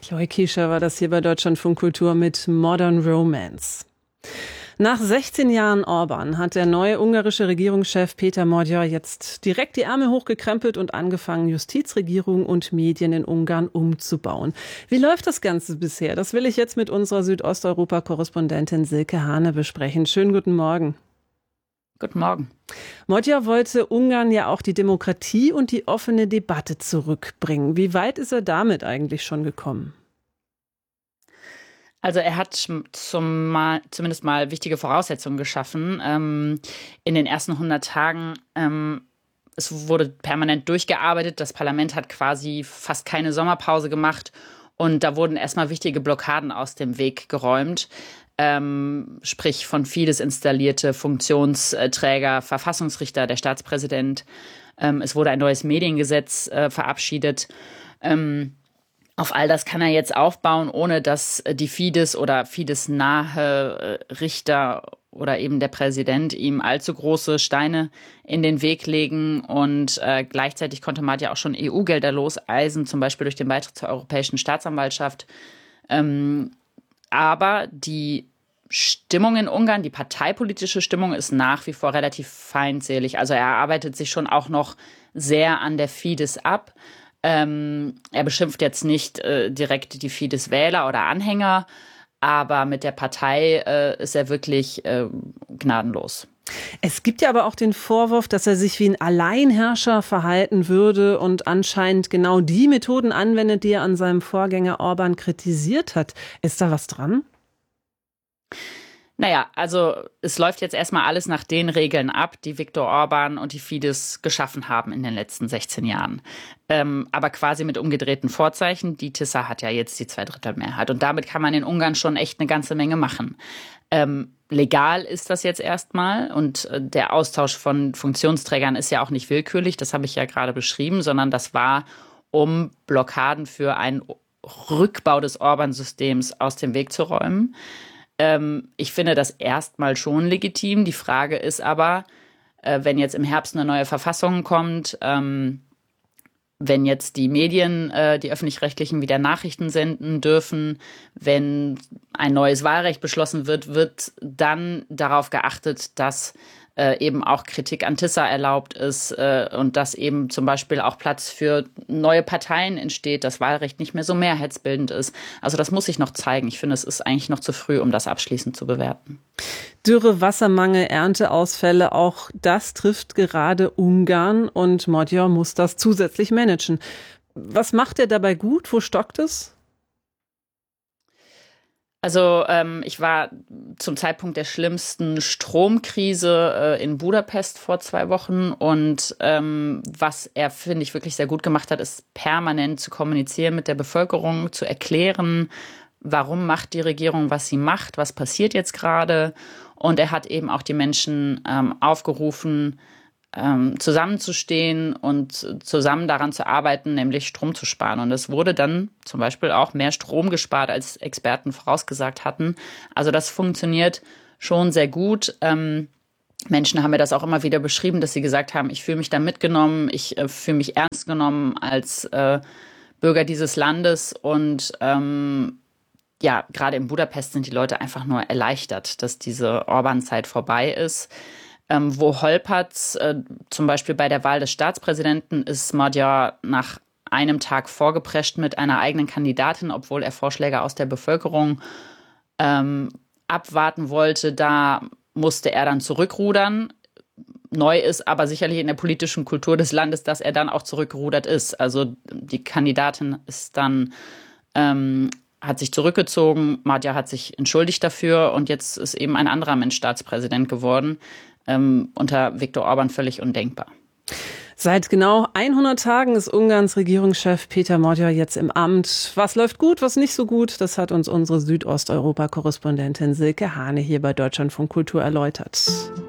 Chloe Kiescher war das hier bei Deutschlandfunk Kultur mit Modern Romance. Nach 16 Jahren Orban hat der neue ungarische Regierungschef Péter Magyar jetzt direkt die Ärmel hochgekrempelt und angefangen, Justizregierung und Medien in Ungarn umzubauen. Wie läuft das Ganze bisher? Das will ich jetzt mit unserer Südosteuropa-Korrespondentin Silke Hane besprechen. Schönen guten Morgen. Guten Morgen. Magyar wollte Ungarn ja auch die Demokratie und die offene Debatte zurückbringen. Wie weit ist er damit eigentlich schon gekommen? Also er hat zumindest mal wichtige Voraussetzungen geschaffen. In den ersten 100 Tagen, es wurde permanent durchgearbeitet. Das Parlament hat quasi fast keine Sommerpause gemacht. Und da wurden erstmal wichtige Blockaden aus dem Weg geräumt. Sprich von Fidesz installierte Funktionsträger, Verfassungsrichter, der Staatspräsident. Es wurde ein neues Mediengesetz verabschiedet. Auf all das kann er jetzt aufbauen, ohne dass die Fidesz oder Fidesz-nahe Richter oder eben der Präsident ihm allzu große Steine in den Weg legen. Und gleichzeitig konnte Magyar auch schon EU-Gelder loseisen, zum Beispiel durch den Beitritt zur Europäischen Staatsanwaltschaft. Aber die Stimmung in Ungarn, die parteipolitische Stimmung, ist nach wie vor relativ feindselig. Also er arbeitet sich schon auch noch sehr an der Fidesz ab. Er beschimpft jetzt nicht direkt die Fidesz-Wähler oder Anhänger, aber mit der Partei ist er wirklich gnadenlos. Es gibt ja aber auch den Vorwurf, dass er sich wie ein Alleinherrscher verhalten würde und anscheinend genau die Methoden anwendet, die er an seinem Vorgänger Orban kritisiert hat. Ist da was dran? Naja, also es läuft jetzt erstmal alles nach den Regeln ab, die Viktor Orban und die Fidesz geschaffen haben in den letzten 16 Jahren. Aber quasi mit umgedrehten Vorzeichen. Die Tisza hat ja jetzt die 2/3-Mehrheit. Und damit kann man in Ungarn schon echt eine ganze Menge machen. Legal ist das jetzt erstmal. Und der Austausch von Funktionsträgern ist ja auch nicht willkürlich. Das habe ich ja gerade beschrieben, sondern das war, um Blockaden für einen Rückbau des Orban-Systems aus dem Weg zu räumen. Ich finde das erstmal schon legitim. Die Frage ist aber, wenn jetzt im Herbst eine neue Verfassung kommt, wenn jetzt die Medien, die öffentlich-rechtlichen, wieder Nachrichten senden dürfen, wenn ein neues Wahlrecht beschlossen wird, wird dann darauf geachtet, dass eben auch Kritik an Tisza erlaubt ist und dass eben zum Beispiel auch Platz für neue Parteien entsteht, das Wahlrecht nicht mehr so mehrheitsbildend ist. Also das muss sich noch zeigen. Ich finde, es ist eigentlich noch zu früh, um das abschließend zu bewerten. Dürre, Wassermangel, Ernteausfälle, auch das trifft gerade Ungarn und Magyar muss das zusätzlich managen. Was macht er dabei gut? Wo stockt es? Also ich war zum Zeitpunkt der schlimmsten Stromkrise in Budapest vor 2 Wochen und was er, finde ich, wirklich sehr gut gemacht hat, ist permanent zu kommunizieren mit der Bevölkerung, zu erklären, warum macht die Regierung, was sie macht, was passiert jetzt gerade. Und er hat eben auch die Menschen aufgerufen, zusammenzustehen und zusammen daran zu arbeiten, nämlich Strom zu sparen. Und es wurde dann zum Beispiel auch mehr Strom gespart, als Experten vorausgesagt hatten. Also das funktioniert schon sehr gut. Menschen haben mir das auch immer wieder beschrieben, dass sie gesagt haben, ich fühle mich da mitgenommen, ich fühle mich ernst genommen als Bürger dieses Landes. Und ja, gerade in Budapest sind die Leute einfach nur erleichtert, dass diese Orban-Zeit vorbei ist. Wo holpert's, zum Beispiel bei der Wahl des Staatspräsidenten, ist Magyar nach einem Tag vorgeprescht mit einer eigenen Kandidatin, obwohl er Vorschläge aus der Bevölkerung abwarten wollte. Da musste er dann zurückrudern. Neu ist aber sicherlich in der politischen Kultur des Landes, dass er dann auch zurückgerudert ist. Also die Kandidatin ist dann hat sich zurückgezogen, Magyar hat sich entschuldigt dafür und jetzt ist eben ein anderer Mensch Staatspräsident geworden. Unter Viktor Orban völlig undenkbar. Seit genau 100 Tagen ist Ungarns Regierungschef Péter Magyar jetzt im Amt. Was läuft gut, was nicht so gut, das hat uns unsere Südosteuropa-Korrespondentin Silke Hane hier bei Deutschlandfunk Kultur erläutert.